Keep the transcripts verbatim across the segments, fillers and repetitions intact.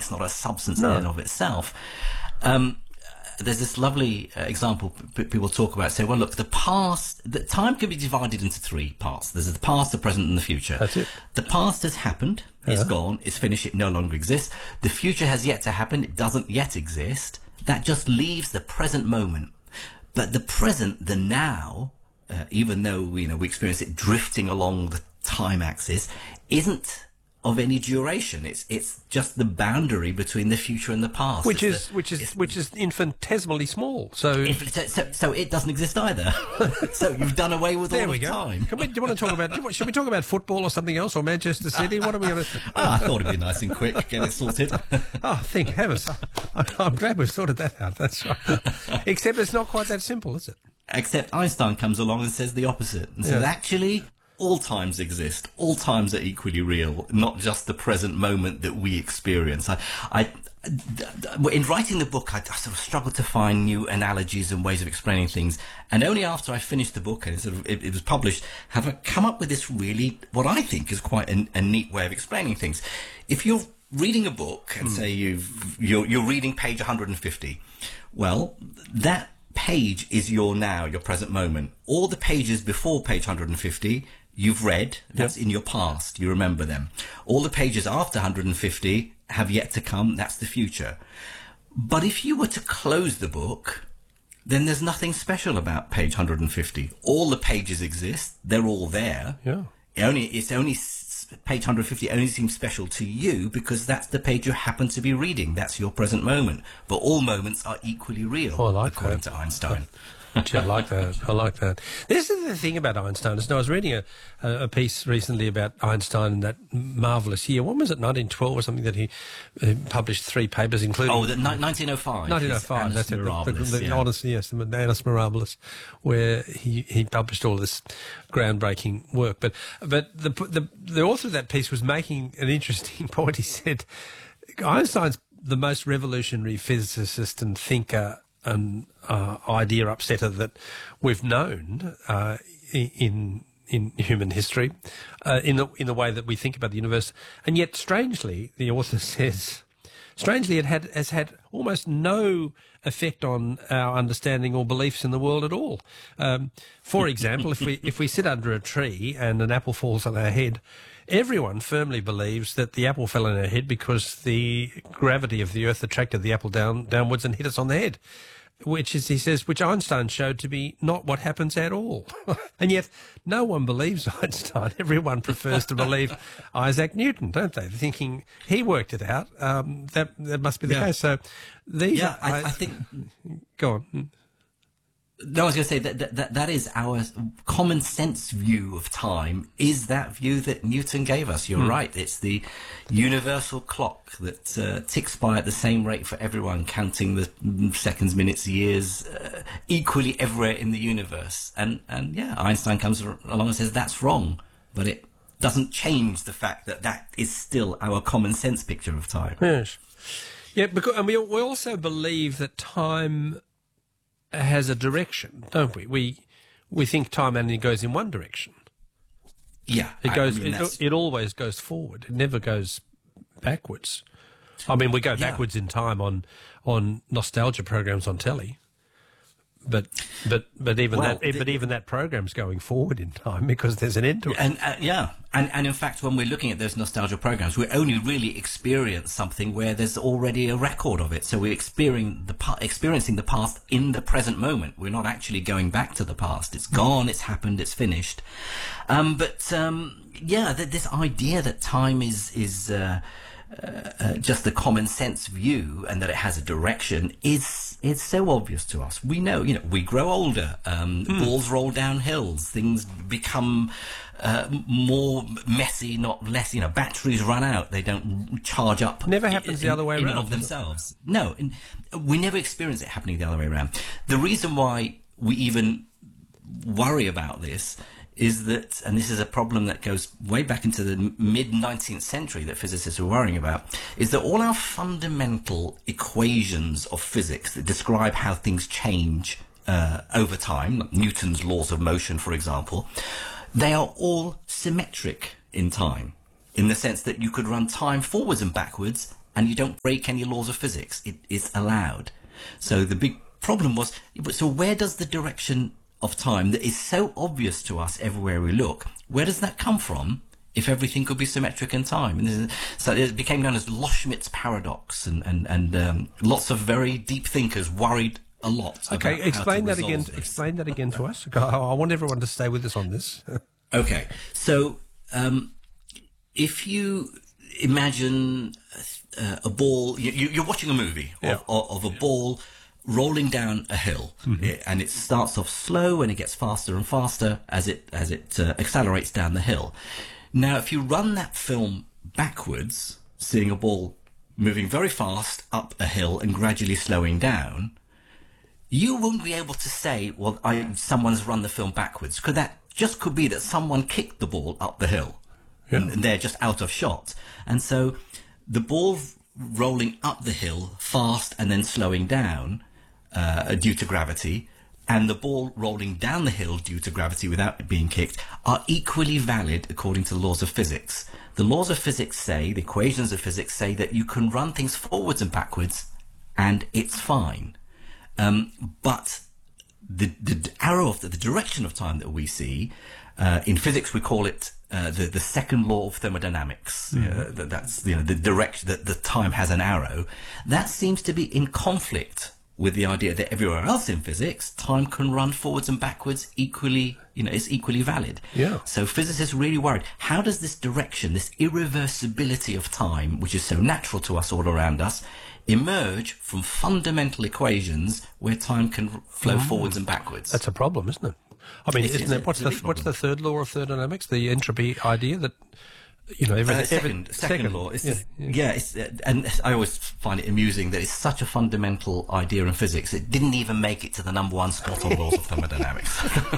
It's not a substance No. in and of itself. Um, there's this lovely uh, example p- people talk about. Say, well, look, the past, the time can be divided into three parts. There's the past, the present, and the future. That's it. The past has happened. It's Yeah. gone. It's finished. It no longer exists. The future has yet to happen. It doesn't yet exist. That just leaves the present moment. But the present, the now, uh, even though you know we experience it drifting along the time axis, isn't of any duration. It's it's just the boundary between the future and the past. Which It's is the- which is it's- which is infinitesimally small. So if- so, so, so it doesn't exist either. So you've done away with there all we of go. time. Can we, do you want to talk about? do you want- Should we talk about football or something else, or Manchester City? What are we going to? Ah, I thought it'd be nice and quick, get it sorted. Oh, thank heavens! I'm, I'm glad we've sorted that out. That's right. Except it's not quite that simple, is it? Except Einstein comes along and says the opposite, and says Yeah. actually all times exist. All times are equally real, not just the present moment that we experience. I, I, in writing the book, I, I sort of struggled to find new analogies and ways of explaining things. And only after I finished the book and it, sort of, it, it was published, have I come up with this really, what I think is quite a, a neat way of explaining things. If you're reading a book and say you've, you're, you're reading page one hundred fifty, well, that page is your now, your present moment. All the pages before page one hundred fifty, you've read, that's in your past, you remember them. All the pages after one hundred fifty have yet to come, that's the future. But if you were to close the book, then there's nothing special about page one hundred fifty. All the pages exist, they're all there. Yeah. It only, it's only, s- page one hundred fifty only seems special to you because that's the page you happen to be reading. That's your present moment. But all moments are equally real, Oh, I like according that. to Einstein. Gee, I like that. I like that. This is the thing about Einstein. Is, I was reading a, a piece recently about Einstein and that marvellous year. When was it? nineteen twelve or something that he uh, published three papers, including Oh, the ni- nineteen oh five. nineteen oh His five. Annus That's it. The, the, Mirabilis, the yeah. Annus, yes, the Annus Mirabilis, where he, he published all this groundbreaking work. But but the, the the author of that piece was making an interesting point. He said Einstein's the most revolutionary physicist and thinker and uh, idea upsetter that we've known uh, in in human history, uh, in the in the way that we think about the universe. And yet, strangely, the author says, strangely, it had has had almost no effect on our understanding or beliefs in the world at all. Um, for example, if we if we sit under a tree and an apple falls on our head, everyone firmly believes that the apple fell on our head because the gravity of the Earth attracted the apple down downwards and hit us on the head. Which is, he says, which Einstein showed to be not what happens at all. And yet no one believes Einstein. Everyone prefers to believe Isaac Newton, don't they? Thinking he worked it out. Um, that that must be the Yeah. case. So these Yeah, are, I, I think... Go on. No, I was going to say that, that that that is our common sense view of time, is that view that Newton gave us. You're right. It's the universal clock that uh, ticks by at the same rate for everyone, counting the seconds, minutes, years, uh, equally everywhere in the universe. And, and yeah, Einstein comes along and says that's wrong, but it doesn't change the fact that that is still our common sense picture of time. Yes. Yeah, because, and we, we also believe that time has a direction, don't we? We we think time only goes in one direction. Yeah. It I- goes. I mean, it, that's- it always goes forward. It never goes backwards. I mean, we go Yeah. backwards in time on on nostalgia programs on telly, but but but even Well, that but even that program's going forward in time because there's an end to it. And uh, yeah, and and in fact, when we're looking at those nostalgia programs, we only really experience something where there's already a record of it. So we're experiencing the pa- experiencing the past in the present moment. We're not actually going back to the past. It's gone. It's happened. It's finished. Um, but um, yeah, th- this idea that time is is uh, uh, uh, just the common sense view and that it has a direction is is so obvious to us. We know, you know, we grow older, um, balls roll down hills, things become uh, more messy, not less. You know, batteries run out; they don't charge up. Never happens the in- other way in and around, of does it? themselves. No, in, we never experience it happening the other way around. The reason why we even worry about this is that, and this is a problem that goes way back into the mid nineteenth century that physicists were worrying about, is that all our fundamental equations of physics that describe how things change uh, over time, like Newton's laws of motion, for example, they are all symmetric in time, in the sense that you could run time forwards and backwards and you don't break any laws of physics. It is allowed. So the big problem was, so where does the direction of time that is so obvious to us everywhere we look, where does that come from if everything could be symmetric in time? And so it became known as Loschmidt's paradox, and, and, and um, lots of very deep thinkers worried a lot. Okay, about explain how to that again. resolve this. Explain that again to us. I want everyone to stay with us on this. Okay, so um, if you imagine uh, a ball, you, you're watching a movie of, Yeah. of, of a ball rolling down a hill, mm-hmm. and it starts off slow and it gets faster and faster as it as it uh, accelerates down the hill. Now, if you run that film backwards, seeing a ball moving very fast up a hill and gradually slowing down, you won't be able to say, well, I, someone's run the film backwards, because that just could be that someone kicked the ball up the hill, yeah. and, and they're just out of shot. And so the ball rolling up the hill fast and then slowing down uh, due to gravity, and the ball rolling down the hill due to gravity without it being kicked are equally valid according to the laws of physics. The laws of physics say, the equations of physics say, that you can run things forwards and backwards and it's fine. Um, but the, the arrow of the, the direction of time that we see, uh, in physics we call it uh, the, the second law of thermodynamics. Mm-hmm. Uh, that, that's, you know, the direction that the time has an arrow. That seems to be in conflict with the idea that everywhere else in physics, time can run forwards and backwards equally, you know, it's equally valid. Yeah. So physicists are really worried. How does this direction, this irreversibility of time, which is so natural to us all around us, emerge from fundamental equations where time can flow mm. forwards and backwards? That's a problem, isn't it? I mean, It's- isn't it's it? What's a the big what's problem. the third law of thermodynamics? The entropy idea that, you know, every, Uh, every second, second, law. It's yeah, just, yeah. yeah, it's, uh, and I always find it amusing that it's such a fundamental idea in physics. It didn't even make it to the number one spot on laws of thermodynamics.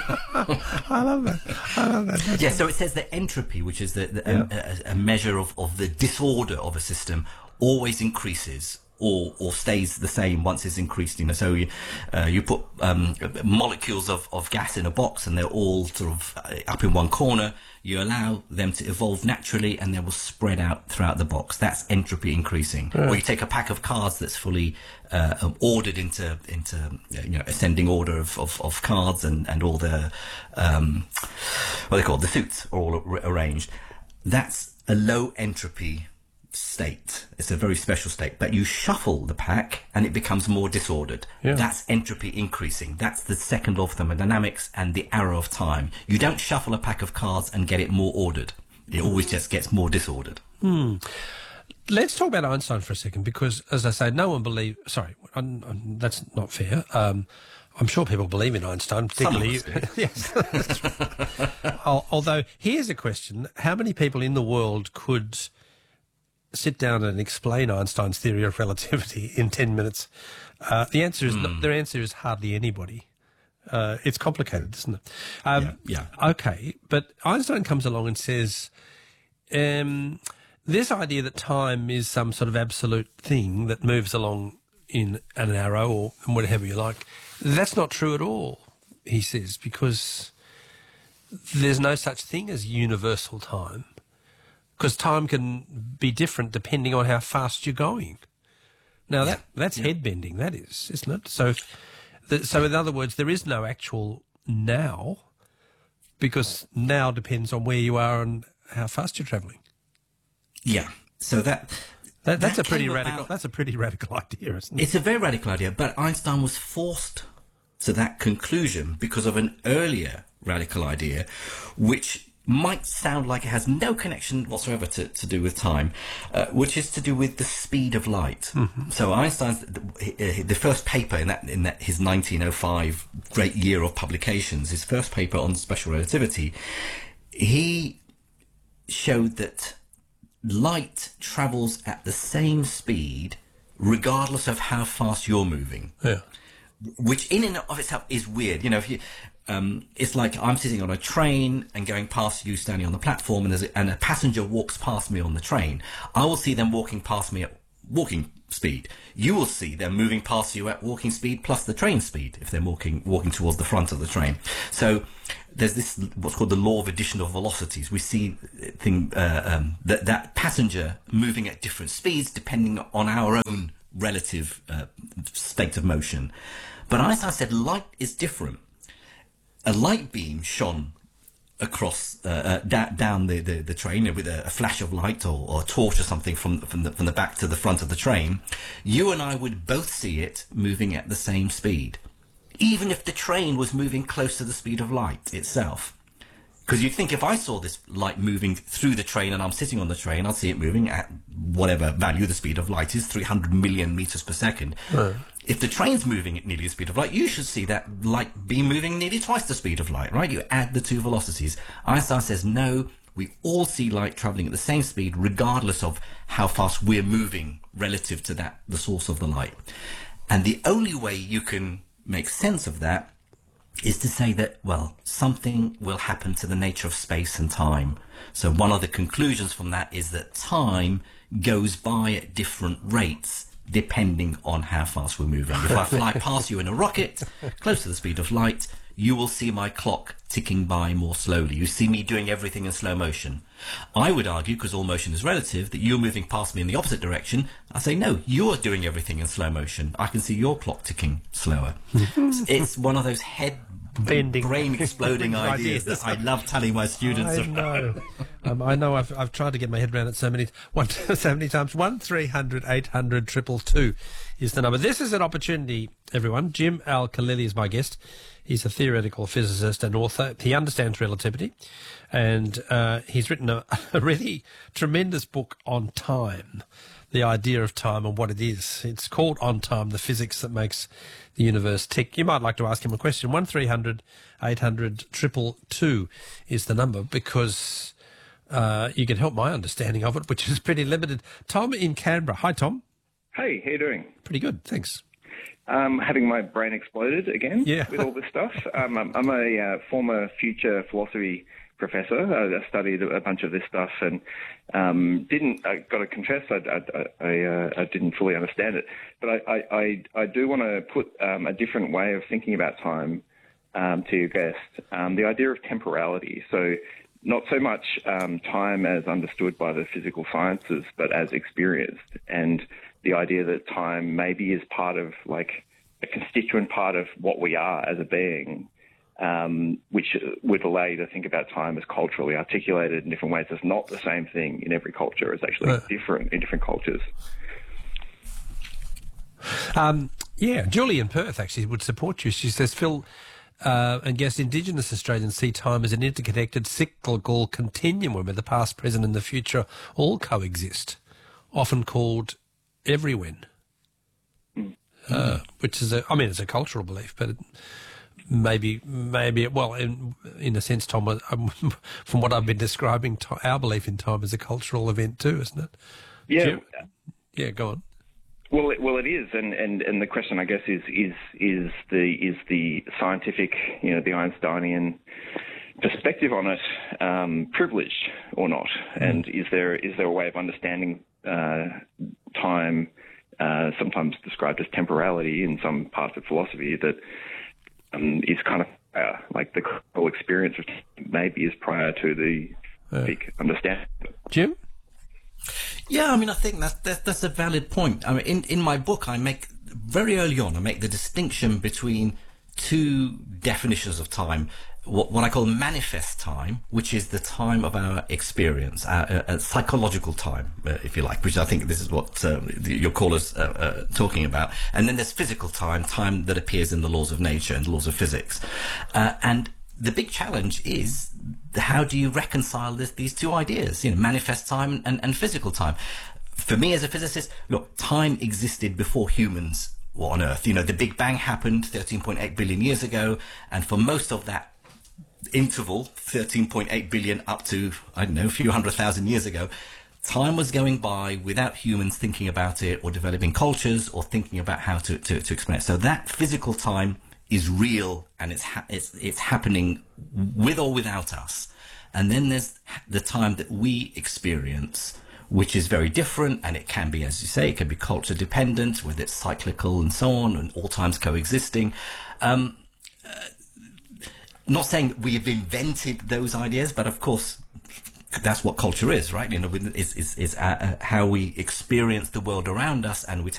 I love that. I love that. That's Yeah, so it says that entropy, which is the, the, um, a, a measure of, of the disorder of a system, always increases or or stays the same once it's increased. You know, so you uh, you put um, molecules of, of gas in a box and they're all sort of uh, up in one corner. You allow them to evolve naturally and they will spread out throughout the box. That's entropy increasing. Yeah. Or you take a pack of cards that's fully uh, um, ordered into into uh, you know ascending order of, of, of cards, and, and all the um, what are they called, the suits are all ar- arranged. That's a low entropy state. It's a very special state, but you shuffle the pack and it becomes more disordered. Yeah. That's entropy increasing. That's the second law of thermodynamics and the arrow of time. You don't shuffle a pack of cards and get it more ordered. It always just gets more disordered. Hmm. Let's talk about Einstein for a second, because, as I say, no one believes... Sorry, I'm, I'm, that's not fair. Um, I'm sure people believe in Einstein, particularly... Some of us do. Yes. That's right. Al- Although, here's a question. How many people in the world could sit down and explain Einstein's theory of relativity in ten minutes? Uh, the answer is... Mm. No, their answer is hardly anybody. Uh, it's complicated, isn't it? Um, Yeah, yeah. Okay, but Einstein comes along and says... Um, this idea that time is some sort of absolute thing that moves along in an arrow or whatever you like, that's not true at all, he says, because there's no such thing as universal time, because time can be different depending on how fast you're going. Now, that that's Yeah. head bending, that is, isn't it? So, the, so in other words, there is no actual now, because now depends on where you are and how fast you're travelling. Yeah. So that... That, that's that a pretty came radical. about- That's a pretty radical idea, isn't it? It's a very radical idea, but Einstein was forced to that conclusion because of an earlier radical idea, which might sound like it has no connection whatsoever to, to do with time, uh, which is to do with the speed of light. Mm-hmm. So Einstein's the, the first paper in that in that his nineteen oh five great year of publications, his first paper on special relativity, he showed that light travels at the same speed regardless of how fast you're moving. Yeah. Which in and of itself is weird. You know, if you, um, it's like I'm sitting on a train and going past you standing on the platform, and, there's a, and a passenger walks past me on the train. I will see them walking past me at walking speed. You will see them moving past you at walking speed plus the train speed if they're walking walking towards the front of the train. So there's this what's called the law of additional velocities. We see thing uh, um, that that passenger moving at different speeds depending on our own relative uh, state of motion. But Einstein said light is different. A light beam shone across uh, uh, da- down the, the, the train with a, a flash of light or, or a torch or something from from the, from the back to the front of the train. You and I would both see it moving at the same speed, even if the train was moving close to the speed of light itself. Because you'd think if I saw this light moving through the train and I'm sitting on the train, I'd see it moving at whatever value the speed of light is, three hundred million meters per second. Right. If the train's moving at nearly the speed of light, you should see that light be moving nearly twice the speed of light, right? You add the two velocities. Einstein says, no, we all see light traveling at the same speed, regardless of how fast we're moving relative to that, the source of the light. And the only way you can make sense of that is to say that, well, something will happen to the nature of space and time. So one of the conclusions from that is that time goes by at different rates depending on how fast we're moving. If I fly past you in a rocket, close to the speed of light, you will see my clock ticking by more slowly. You see me doing everything in slow motion. I would argue, because all motion is relative, that you're moving past me in the opposite direction. I say, no, you're doing everything in slow motion. I can see your clock ticking slower. It's one of those head bending, brain exploding ideas that I love telling my students. I know. um, I know. I've I've tried to get my head around it so many one so many times. One three hundred eight hundred triple two is the number. This is an opportunity, everyone. Jim Al-Khalili is my guest. He's a theoretical physicist and author. He understands relativity, and uh, he's written a, a really tremendous book on time, the idea of time and what it is. It's called On Time, the physics that makes the universe tick. You might like to ask him a question. One three hundred eight hundred triple two is the number, because uh, you can help my understanding of it, which is pretty limited. Tom in Canberra. Hi, Tom. Hey, how you doing? Pretty good, thanks. Um, having my brain exploded again yeah. with all this stuff. Um, I'm, I'm a uh, former future philosophy professor. I, I studied a bunch of this stuff and um, didn't. I got to confess, I, I, I, uh, I didn't fully understand it. But I, I, I do want to put um, a different way of thinking about time um, to your guest. Um, the idea of temporality. So not so much um, time as understood by the physical sciences, but as experienced. And the idea that time maybe is part of, like, a constituent part of what we are as a being, um, which would allow you to think about time as culturally articulated in different ways. It's not the same thing in every culture. It's actually right. different in different cultures. Um, yeah, Julie in Perth actually would support you. She says, Phil, uh, and guess Indigenous Australians see time as an interconnected cyclical continuum where the past, present and the future all coexist, often called everywhen, mm. uh, which is a, I mean, it's a cultural belief, but it, maybe, maybe, well, in, in a sense, Tom, um, from what I've been describing, to, our belief in time is a cultural event too, isn't it? Yeah. You, yeah, go on. Well, it, well, it is, and, and, and the question, I guess, is is is the is the scientific, you know, the Einsteinian perspective on it um, privileged or not? Mm. And is there is there a way of understanding uh, time, uh, sometimes described as temporality in some parts of philosophy, that um, is kind of uh, like the whole experience of maybe is prior to the uh, big understanding. Jim? Yeah, I mean, I think that's, that's, that's a valid point. I mean, in, in my book, I make, very early on, I make the distinction between two definitions of time. What, what I call manifest time, which is the time of our experience, our, uh, uh, psychological time, uh, if you like, which I think this is what uh, the, your caller's uh, uh, talking about. And then there's physical time, time that appears in the laws of nature and the laws of physics. Uh, and the big challenge is, how do you reconcile this, these two ideas, you know, manifest time and, and physical time? For me as a physicist, look, time existed before humans were on Earth. You know, the Big Bang happened thirteen point eight billion years ago, and for most of that interval, thirteen point eight billion up to, I don't know, a few hundred thousand years ago, time was going by without humans thinking about it or developing cultures or thinking about how to, to, to explain it. So that physical time is real, and it's, ha- it's, it's happening with or without us. And then there's the time that we experience, which is very different, and it can be, as you say, it can be culture dependent, whether it's cyclical and so on, and all times coexisting. Um, uh, not saying that we have invented those ideas, but of course, that's what culture is, right? You know, is is, is uh, how we experience the world around us, and we